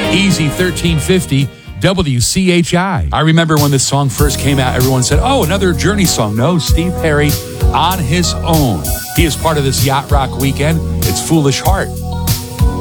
Easy 1350 WCHI. I remember when this song first came out, everyone said, oh, another Journey song. No, Steve Perry on his own. He is part of this Yacht Rock weekend. It's Foolish Heart.